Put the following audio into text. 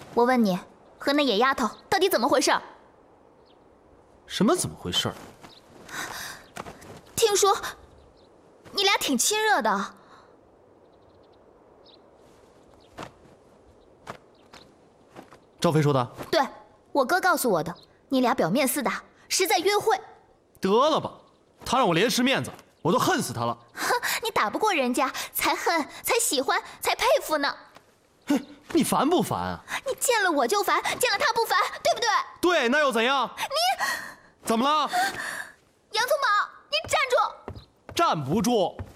我问你，和那野丫头到底怎么回事？ 什么怎么回事？ 听说你俩挺亲热的。 赵飞说的？ 对，我哥告诉我的。你俩表面厮打，实在约会。 得了吧，他让我连失面子，我都恨死他了。 哼，你打不过人家，才恨，才喜欢，才佩服呢。 哼，你烦不烦啊？ 你见了我就烦，见了他不烦，对不对？ 对，那又怎样？ 你怎么了？ 洋葱宝，你站住！ 站不住。